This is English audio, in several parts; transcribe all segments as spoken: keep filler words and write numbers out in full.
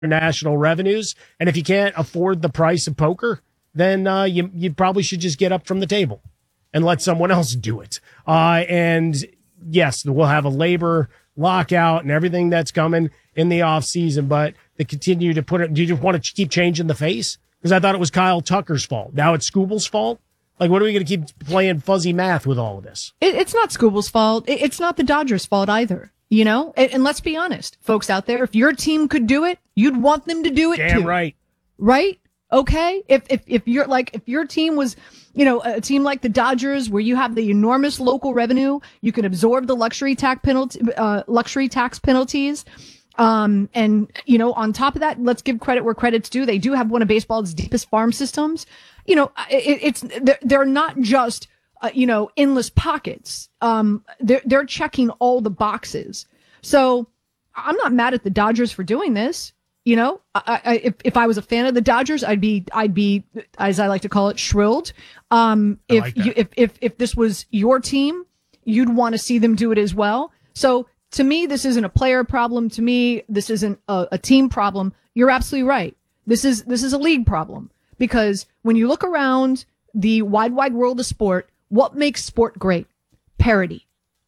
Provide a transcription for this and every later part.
national revenues. And if you can't afford the price of poker, then uh, you, you probably should just get up from the table and let someone else do it. Uh, and yes, we'll have a labor lockout and everything that's coming in the off season, but they continue to put it. Do you just want to keep changing the face? Because I thought it was Kyle Tucker's fault. Now it's Scooble's fault. Like, what are we going to keep playing fuzzy math with all of this? It, it's not Scooble's fault. It, it's not the Dodgers' fault either. You know, and, and let's be honest, folks out there, if your team could do it, you'd want them to do it too. Damn right. Right? Okay? If, if, if you're like, if your team was, you know, a team like the Dodgers where you have the enormous local revenue, you can absorb the luxury tax penalty, uh, luxury tax penalties. Um, and, you know, on top of that, let's give credit where credit's due. They do have one of baseball's deepest farm systems. You know, it, it's, they're, they're not just, Uh, you know, endless pockets. Um, they're, they're checking all the boxes. So I'm not mad at the Dodgers for doing this. You know, I, I, if, if I was a fan of the Dodgers, I'd be, I'd be, as I like to call it, shrilled. Um, if like you, if, if, if this was your team, you'd want to see them do it as well. So to me, this isn't a player problem. To me, this isn't a, a team problem. You're absolutely right. This is, this is a league problem, because when you look around the wide, wide world of sport, what makes sport great? Parity.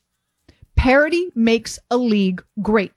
Parity makes a league great.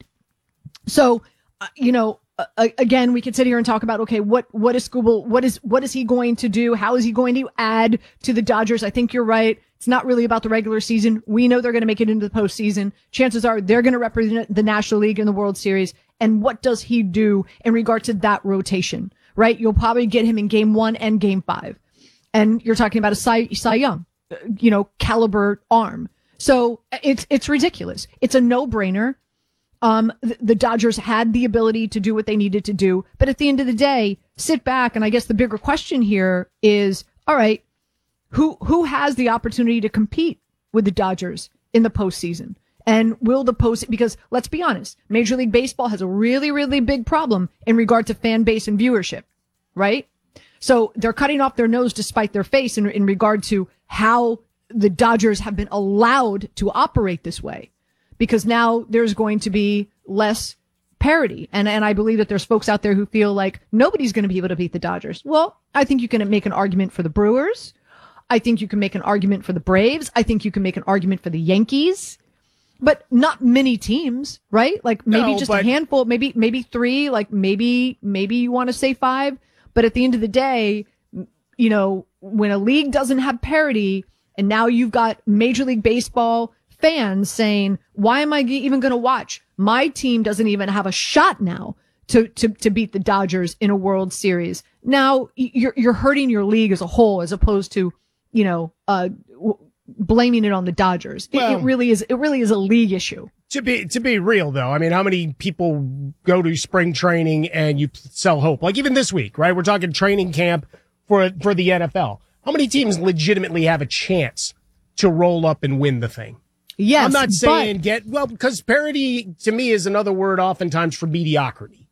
So, uh, you know, uh, again, we could sit here and talk about, okay, what, what is Scooble? What is, what is he going to do? How is he going to add to the Dodgers? I think you're right. It's not really about the regular season. We know they're going to make it into the postseason. Chances are they're going to represent the National League in the World Series. And what does he do in regard to that rotation, right? You'll probably get him in game one and game five. And you're talking about a Cy, Cy Young, you know, caliber arm. So it's, it's ridiculous. It's a no-brainer. Um, the, the Dodgers had the ability to do what they needed to do, but at the end of the day, sit back. And I guess the bigger question here is, all right, who, who has the opportunity to compete with the Dodgers in the postseason? And will the post, because let's be honest, Major League Baseball has a really, really big problem in regard to fan base and viewership, right? So they're cutting off their nose to spite their face in, in regard to how the Dodgers have been allowed to operate this way, because now there's going to be less parity. And, and I believe that there's folks out there who feel like nobody's going to be able to beat the Dodgers. Well, I think you can make an argument for the Brewers. I think you can make an argument for the Braves. I think you can make an argument for the Yankees, but not many teams, right? Like maybe No, just but- a handful, maybe, maybe three, like maybe, maybe you want to say five. But at the end of the day, you know, when a league doesn't have parity, and now you've got Major League Baseball fans saying, why am I even going to watch? My team doesn't even have a shot now to, to, to beat the Dodgers in a World Series. Now you're, you're hurting your league as a whole, as opposed to, you know, uh, w- blaming it on the Dodgers. It, Well, it really is, it really is a league issue. To be to be real, though, I mean, how many people go to spring training and you sell hope? Like even this week, right? We're talking training camp for for the N F L. How many teams legitimately have a chance to roll up and win the thing? Yes, I'm not saying but, get, well, because parity to me is another word oftentimes for mediocrity.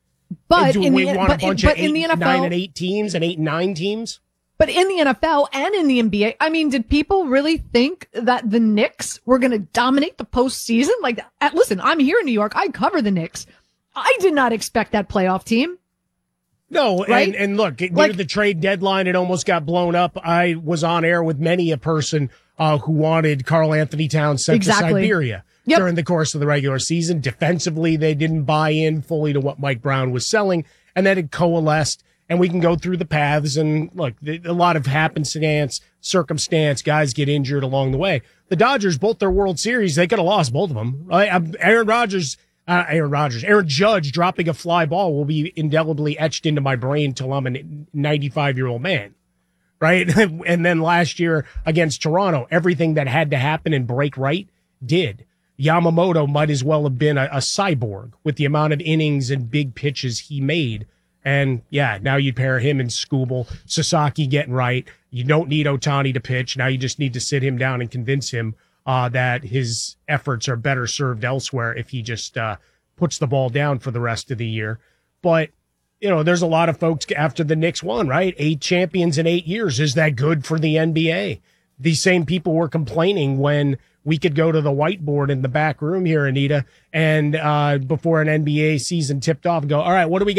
but Do in we the, want but a bunch in, of but in the eight, N F L, nine and eight teams and eight and nine teams? But in the N F L and in the N B A, I mean, did people really think that the Knicks were going to dominate the postseason? Like, uh, listen, I'm here in New York. I cover the Knicks. I did not expect that playoff team. No, Right? and, and look, near Like- the trade deadline, it almost got blown up. I was on air with many a person uh, who wanted Karl Anthony Towns sent Exactly. to Siberia Yep. during the course of the regular season. Defensively, they didn't buy in fully to what Mike Brown was selling, and then it coalesced. And we can go through the paths and look, a lot of happenstance, circumstance, guys get injured along the way. The Dodgers, both their World Series, they could have lost both of them. Right? Aaron Rodgers, uh, Aaron Rodgers, Aaron Judge dropping a fly ball will be indelibly etched into my brain till I'm a ninety-five year old man. Right. And then last year against Toronto, everything that had to happen and break right did. Yamamoto might as well have been a, a cyborg with the amount of innings and big pitches he made. And yeah, now you pair him and Scooble, Sasaki getting right. You don't need Ohtani to pitch. Now you just need to sit him down and convince him uh, that his efforts are better served elsewhere if he just uh, puts the ball down for the rest of the year. But, you know, there's a lot of folks after the Knicks won, right? Eight champions in eight years. Is that good for the N B A? These same people were complaining when we could go to the whiteboard in the back room here, Anita, and uh, before an N B A season tipped off and go, all right, what do we got?